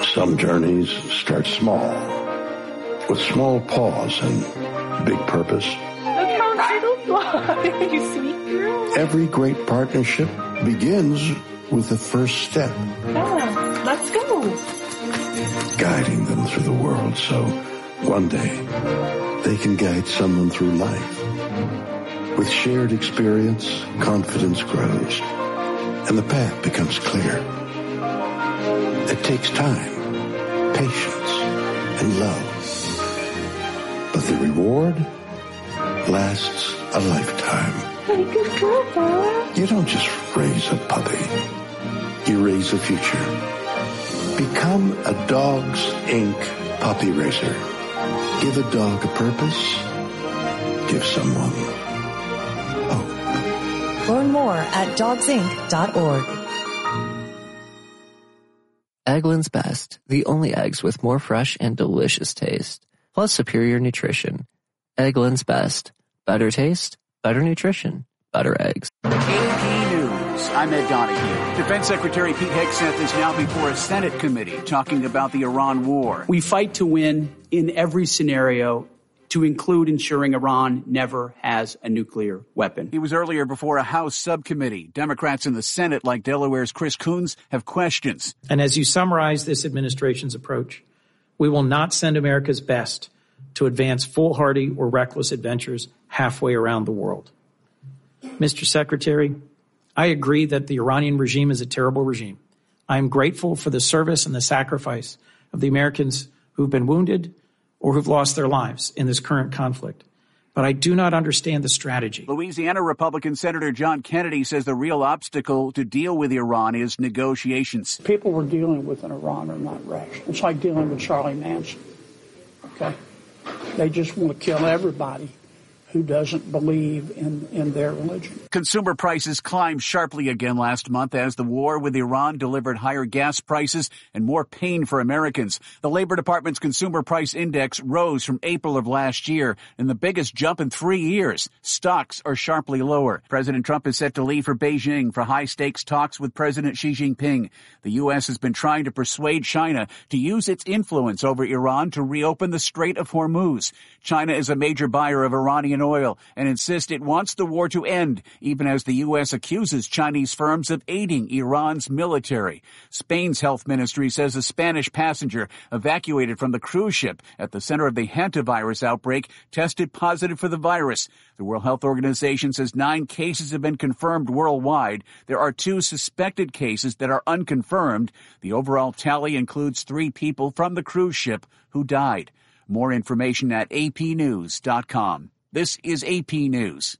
Some journeys start small, with small pause and big purpose. Look how nice it'll fly, you sweet girl. Every great partnership begins with the first step. Yeah, let's go. Guiding them through the world so one day they can guide someone through life. With shared experience, confidence grows, and the path becomes clear. It takes time, patience, and love. But the reward lasts a lifetime. Hey, good girl, Paula. You don't just raise a puppy. You raise a future. Become a Dogs Inc. puppy raiser. Give a dog a purpose. Give someone hope. Learn more at dogsinc.org. Eggland's Best, the only eggs with more fresh and delicious taste, plus superior nutrition. Eggland's Best. Better taste, better nutrition, better eggs. AP News. I'm Ed Donahue. Defense Secretary Pete Hegseth is now before a Senate committee talking about the Iran war. We fight to win in every scenario, to include ensuring Iran never has a nuclear weapon. He was earlier before a House subcommittee. Democrats in the Senate, like Delaware's Chris Coons, have questions. And as you summarize this administration's approach, we will not send America's best to advance foolhardy or reckless adventures halfway around the world. Mr. Secretary, I agree that the Iranian regime is a terrible regime. I am grateful for the service and the sacrifice of the Americans who've been wounded or who've lost their lives in this current conflict. But I do not understand the strategy. Louisiana Republican Senator John Kennedy says the real obstacle to deal with Iran is negotiations. People we're dealing with in Iran are not rational. It's like dealing with Charlie Manson. Okay? They just want to kill everybody who doesn't believe in their religion. Consumer prices climbed sharply again last month as the war with Iran delivered higher gas prices and more pain for Americans. The Labor Department's Consumer Price Index rose from April of last year, and the biggest jump in 3 years. Stocks are sharply lower. President Trump is set to leave for Beijing for high-stakes talks with President Xi Jinping. The U.S. has been trying to persuade China to use its influence over Iran to reopen the Strait of Hormuz. China is a major buyer of Iranian oil and insists it wants the war to end, even as the U.S. accuses Chinese firms of aiding Iran's military. Spain's health ministry says a Spanish passenger evacuated from the cruise ship at the center of the hantavirus outbreak tested positive for the virus. The World Health Organization says 9 cases have been confirmed worldwide. There are 2 suspected cases that are unconfirmed. The overall tally includes 3 people from the cruise ship who died. More information at apnews.com. This is AP News.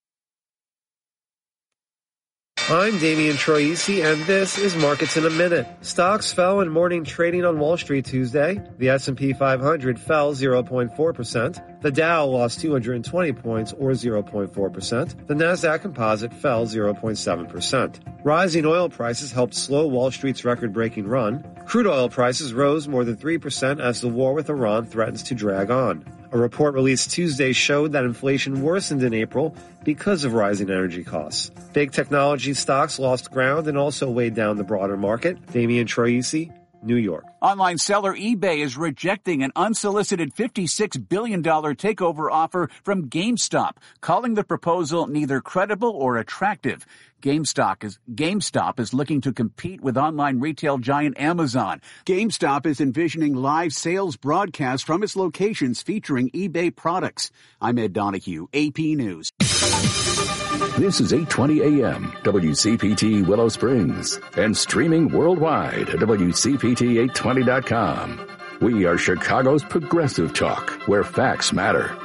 I'm Damian Troisi, and this is Markets in a Minute. Stocks fell in morning trading on Wall Street Tuesday. The S&P 500 fell 0.4%. The Dow lost 220 points, or 0.4%. The Nasdaq Composite fell 0.7%. Rising oil prices helped slow Wall Street's record-breaking run. Crude oil prices rose more than 3% as the war with Iran threatens to drag on. A report released Tuesday showed that inflation worsened in April because of rising energy costs. Big technology stocks lost ground and also weighed down the broader market. Damian Troisi, New York. Online seller eBay is rejecting an unsolicited $56 billion takeover offer from GameStop, calling the proposal neither credible or attractive. GameStop is looking to compete with online retail giant Amazon. GameStop is envisioning live sales broadcasts from its locations featuring eBay products. I'm Ed Donahue, AP News. This is 820 AM, WCPT Willow Springs, and streaming worldwide at WCPT820.com. We are Chicago's progressive talk, where facts matter.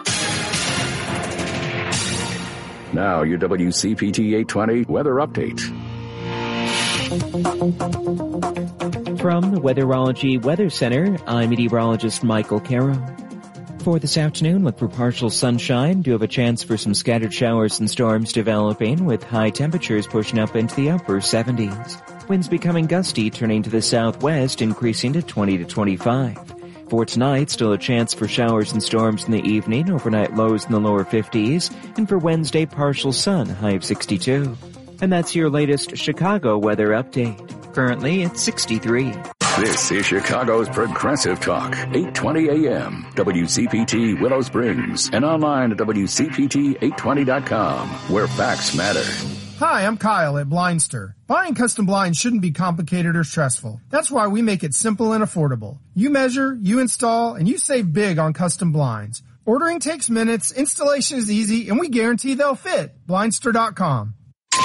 Now, your WCPT 820 weather update. From the Weatherology Weather Center, I'm meteorologist Michael Caro. For this afternoon, look for partial sunshine. Do have a chance for some scattered showers and storms developing, with high temperatures pushing up into the upper 70s. Winds becoming gusty, turning to the southwest, increasing to 20 to 25. For tonight, still a chance for showers and storms in the evening, overnight lows in the lower 50s, and for Wednesday, partial sun, high of 62. And that's your latest Chicago weather update. Currently, it's 63. This is Chicago's Progressive Talk, 820 AM, WCPT Willow Springs, and online at WCPT820.com, where facts matter. Hi, I'm Kyle at Blindster. Buying custom blinds shouldn't be complicated or stressful. That's why we make it simple and affordable. You measure, you install, and you save big on custom blinds. Ordering takes minutes, installation is easy, and we guarantee they'll fit. Blindster.com.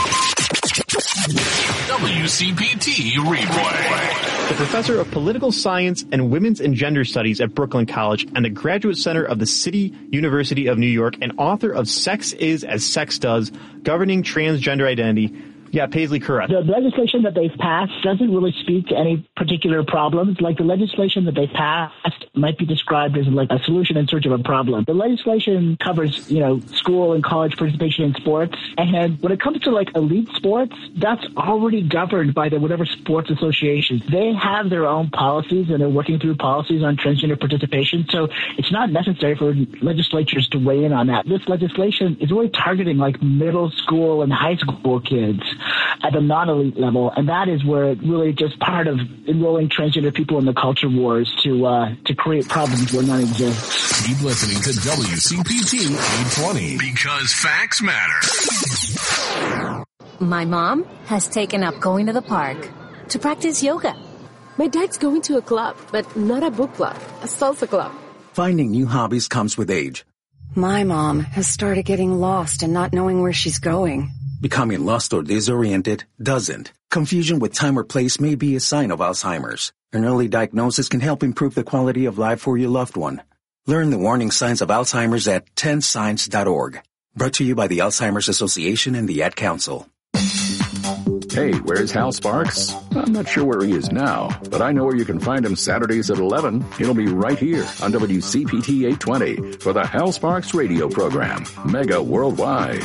WCPT Replay. The professor of political science and women's and gender studies at Brooklyn College and the graduate center of the City University of New York and author of Sex Is As Sex Does, Governing Transgender Identity. Yeah, Paisley Curran. The legislation that they've passed doesn't really speak to any particular problems. Like the legislation that they've passed might be described as like a solution in search of a problem. The legislation covers, school and college participation in sports. And when it comes to like elite sports, that's already governed by the whatever sports associations. They have their own policies and they're working through policies on transgender participation. So it's not necessary for legislatures to weigh in on that. This legislation is really targeting like middle school and high school kids at the non-elite level, and that is where it really just part of enrolling transgender people in the culture wars to create problems where none exist. Keep listening to WCPT 820 because facts matter. My mom has taken up going to the park to practice yoga. My dad's going to a club, but not a book club, a salsa club. Finding new hobbies comes with age. My mom has started getting lost and not knowing where she's going. Becoming lost or disoriented doesn't. Confusion with time or place may be a sign of Alzheimer's. An early diagnosis can help improve the quality of life for your loved one. Learn the warning signs of Alzheimer's at 10signs.org. Brought to you by the Alzheimer's Association and the Ad Council. Hey, where's Hal Sparks? I'm not sure where he is now, but I know where you can find him Saturdays at 11. He'll be right here on WCPT 820 for the Hal Sparks radio program, Mega Worldwide.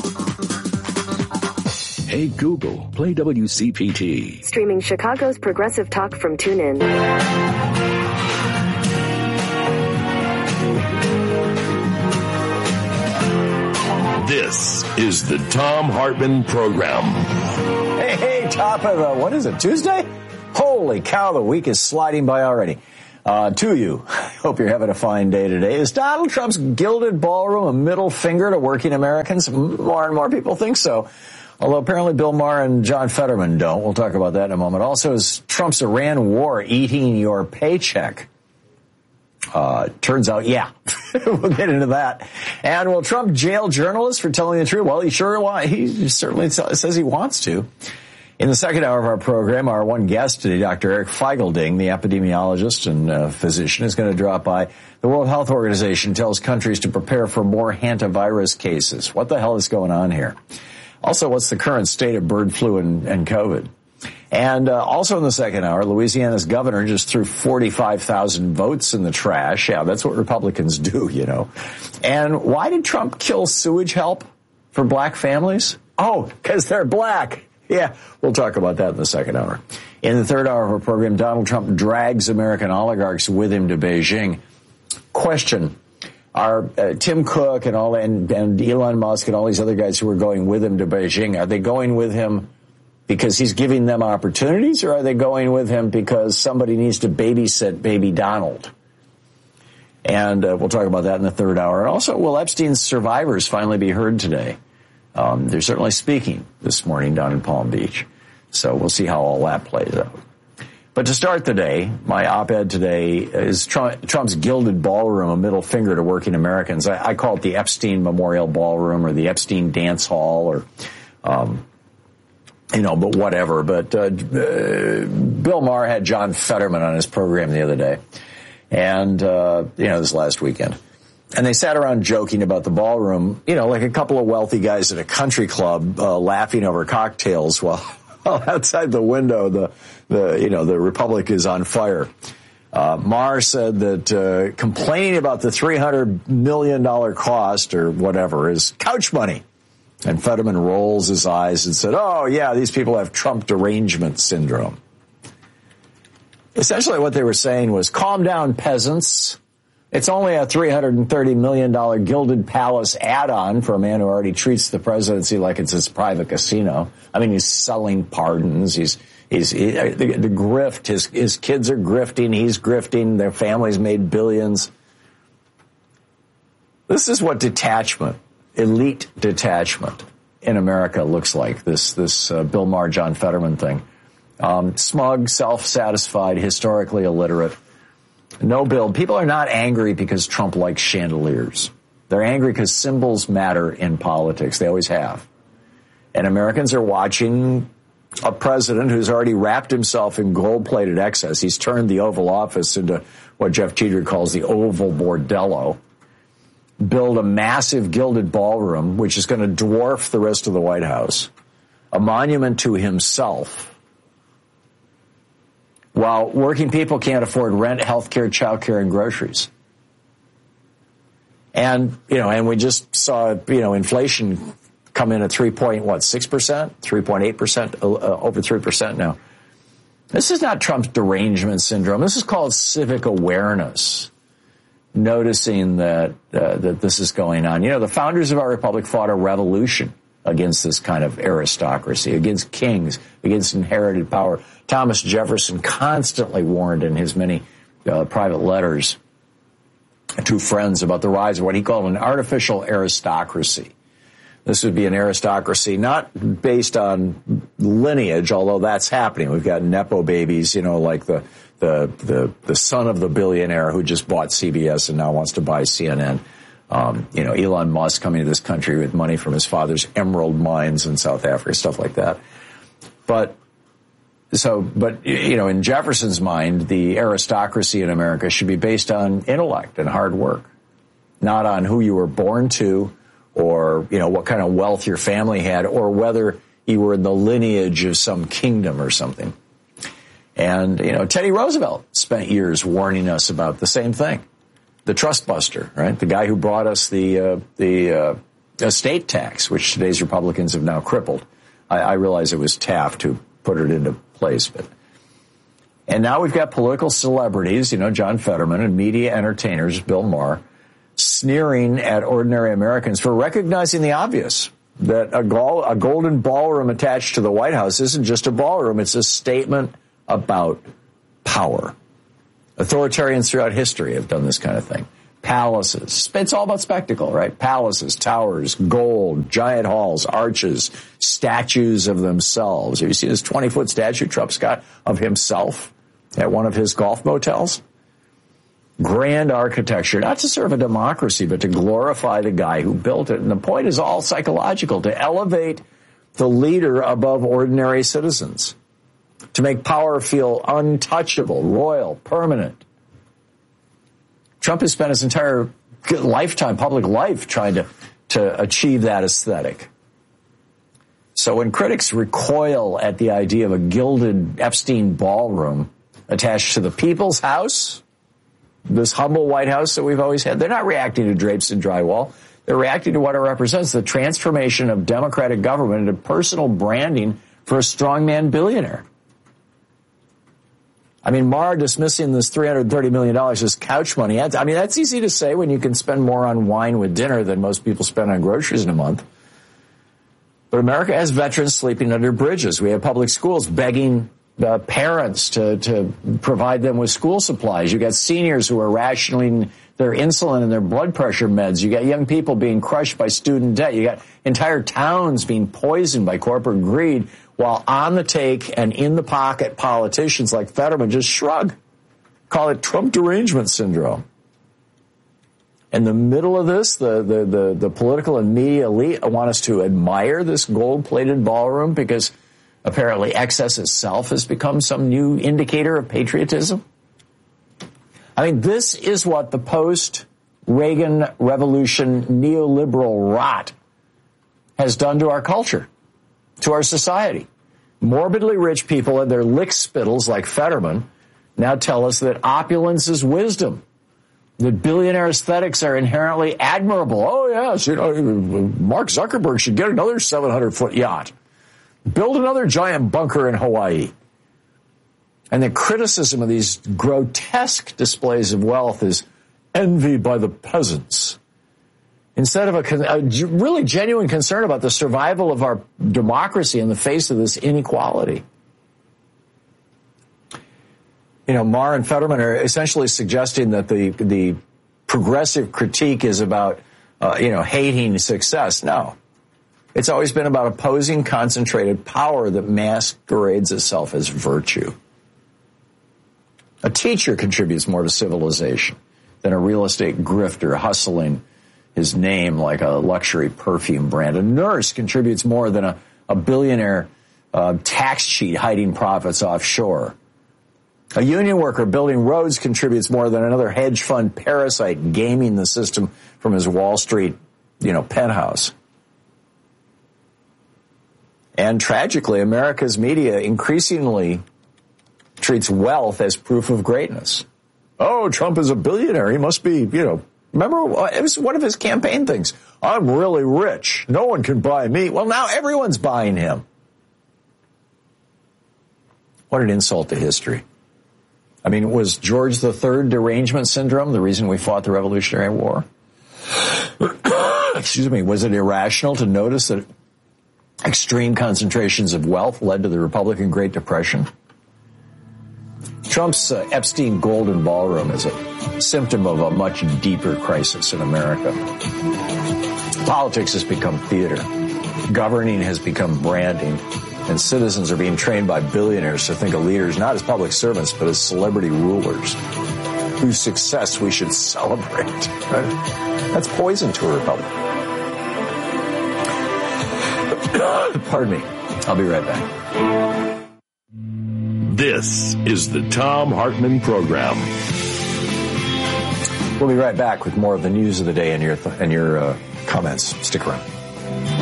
Hey Google, play WCPT. Streaming Chicago's Progressive Talk from TuneIn. This is the Thom Hartmann Program. Hey, top of the, what is it, Tuesday? Holy cow, the week is sliding by already. To you, hope you're having a fine day today. Is Donald Trump's gilded ballroom a middle finger to working Americans? More and more people think so. Although apparently Bill Maher and John Fetterman don't. We'll talk about that in a moment. Also, is Trump's Iran war eating your paycheck? Turns out, yeah. We'll get into that. And will Trump jail journalists for telling the truth? Well, he certainly says he wants to. In the second hour of our program, our one guest today, Dr. Eric Feigelding, the epidemiologist and physician, is going to drop by. The World Health Organization tells countries to prepare for more hantavirus cases. What the hell is going on here? Also, what's the current state of bird flu and COVID? And also in the second hour, Louisiana's governor just threw 45,000 votes in the trash. Yeah, that's what Republicans do, And why did Trump kill sewage help for black families? Oh, because they're black. Yeah, we'll talk about that in the second hour. In the third hour of our program, Donald Trump drags American oligarchs with him to Beijing. Question. Are Tim Cook and Elon Musk and all these other guys who are going with him to Beijing, are they going with him because he's giving them opportunities, or are they going with him because somebody needs to babysit baby Donald? And we'll talk about that in the third hour. And also, will Epstein's survivors finally be heard today? They're certainly speaking this morning down in Palm Beach. So we'll see how all that plays out. But to start the day, my op-ed today is Trump's gilded ballroom, a middle finger to working Americans. I call it the Epstein Memorial Ballroom or the Epstein Dance Hall or, but whatever. But Bill Maher had John Fetterman on his program the other day and, this last weekend. And they sat around joking about the ballroom, like a couple of wealthy guys at a country club laughing over cocktails while outside the window, the Republic is on fire. Maher said that complaining about the $300 million cost or whatever is couch money. And Fetterman rolls his eyes and said, oh, yeah, these people have Trump derangement syndrome. Essentially what they were saying was, calm down, peasants. It's only a $330 million Gilded Palace add-on for a man who already treats the presidency like it's his private casino. I mean, he's selling pardons. He's The grift, his kids are grifting, he's grifting, their families made billions. This is what detachment, elite detachment in America looks like, this Bill Maher, John Fetterman thing. Smug, self-satisfied, historically illiterate. No build. People are not angry because Trump likes chandeliers. They're angry because symbols matter in politics. They always have. And Americans are watching a president who's already wrapped himself in gold-plated excess. He's turned the Oval Office into what Jeff Tiedrich calls the Oval Bordello. Build a massive gilded ballroom, which is going to dwarf the rest of the White House. A monument to himself. While working people can't afford rent, health care, child care, and groceries. And we just saw, inflation come in at 3.6%, 3.8%, over 3% now. This is not Trump's derangement syndrome. This is called civic awareness. Noticing that this is going on. The founders of our republic fought a revolution against this kind of aristocracy, against kings, against inherited power. Thomas Jefferson constantly warned in his many private letters to friends about the rise of what he called an artificial aristocracy. This would be an aristocracy not based on lineage, although that's happening. We've got Nepo babies, like the son of the billionaire who just bought CBS and now wants to buy CNN. Elon Musk coming to this country with money from his father's emerald mines in South Africa, stuff like that. But in Jefferson's mind, the aristocracy in America should be based on intellect and hard work, not on who you were born to or, what kind of wealth your family had or whether you were in the lineage of some kingdom or something. And, Teddy Roosevelt spent years warning us about the same thing. The trust buster, right? The guy who brought us the estate tax, which today's Republicans have now crippled. I realize it was Taft who put it into place, and now we've got political celebrities, John Fetterman, and media entertainers, Bill Maher, sneering at ordinary Americans for recognizing the obvious, that a golden ballroom attached to the White House isn't just a ballroom, it's a statement about power. Authoritarians throughout history have done this kind of thing. Palaces. It's all about spectacle, right? Palaces, towers, gold, giant halls, arches, statues of themselves. Have you seen this 20-foot statue Trump's got of himself at one of his golf motels? Grand architecture, not to serve a democracy, but to glorify the guy who built it. And the point is all psychological, to elevate the leader above ordinary citizens, to make power feel untouchable, royal, permanent. Trump has spent his entire lifetime, public life, trying to achieve that aesthetic. So when critics recoil at the idea of a gilded Epstein ballroom attached to the people's house, this humble White House that we've always had, they're not reacting to drapes and drywall. They're reacting to what it represents, the transformation of democratic government into personal branding for a strongman billionaire. Maher dismissing this $330 million as couch money. That's easy to say when you can spend more on wine with dinner than most people spend on groceries in a month. But America has veterans sleeping under bridges. We have public schools begging parents to provide them with school supplies. You got seniors who are rationing their insulin and their blood pressure meds. You got young people being crushed by student debt. You got entire towns being poisoned by corporate greed, while on the take and in the pocket politicians like Fetterman just shrug. Call it Trump derangement syndrome. In the middle of this, the political and media elite want us to admire this gold-plated ballroom because apparently excess itself has become some new indicator of patriotism. This is what the post-Reagan Revolution neoliberal rot has done to our culture, to our society. Morbidly rich people and their lick spittles like Fetterman now tell us that opulence is wisdom, that billionaire aesthetics are inherently admirable. Oh, yes, Mark Zuckerberg should get another 700-foot yacht. Build another giant bunker in Hawaii. And the criticism of these grotesque displays of wealth is envied by the peasants, instead of a really genuine concern about the survival of our democracy in the face of this inequality. Maher and Fetterman are essentially suggesting that the progressive critique is about, hating success. No. It's always been about opposing concentrated power that masquerades itself as virtue. A teacher contributes more to civilization than a real estate grifter hustling his name like a luxury perfume brand. A nurse contributes more than a billionaire tax cheat hiding profits offshore. A union worker building roads contributes more than another hedge fund parasite gaming the system from his Wall Street, penthouse. And tragically, America's media increasingly treats wealth as proof of greatness. Oh, Trump is a billionaire. He must be, remember, it was one of his campaign things. I'm really rich. No one can buy me. Well, now everyone's buying him. What an insult to history. I mean, was George III derangement syndrome the reason we fought the Revolutionary War? Excuse me. Was it irrational to notice that extreme concentrations of wealth led to the Republican Great Depression? Trump's Epstein Golden Ballroom is a symptom of a much deeper crisis in America. Politics has become theater. Governing has become branding. And citizens are being trained by billionaires to think of leaders not as public servants, but as celebrity rulers whose success we should celebrate. Right? That's poison to a republic. Pardon me. I'll be right back. This is the Thom Hartmann Program. We'll be right back with more of the news of the day and your comments. Stick around.